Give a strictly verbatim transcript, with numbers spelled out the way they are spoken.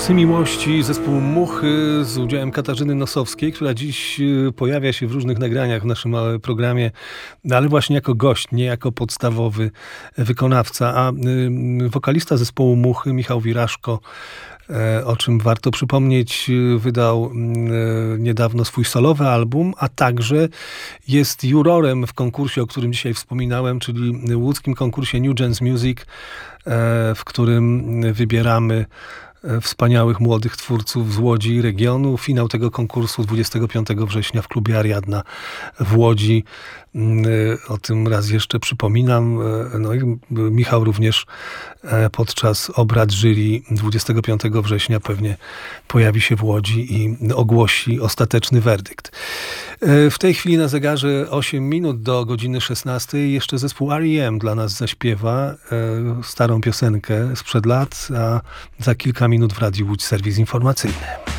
Psy Miłości, zespół Muchy z udziałem Katarzyny Nosowskiej, która dziś pojawia się w różnych nagraniach w naszym programie, ale właśnie jako gość, nie jako podstawowy wykonawca. A wokalista zespołu Muchy, Michał Wiraszko, o czym warto przypomnieć, wydał niedawno swój solowy album, a także jest jurorem w konkursie, o którym dzisiaj wspominałem, czyli łódzkim konkursie New Gens Music, w którym wybieramy wspaniałych młodych twórców z Łodzi i regionu. Finał tego konkursu dwudziestego piątego września w klubie Ariadna w Łodzi. O tym raz jeszcze przypominam. No i Michał również podczas obrad jury dwudziestego piątego września pewnie pojawi się w Łodzi i ogłosi ostateczny werdykt. W tej chwili na zegarze osiem minut do godziny szesnastej. Jeszcze zespół R E M dla nas zaśpiewa starą piosenkę sprzed lat, a za kilka minut w Radiu Łódź serwis informacyjny.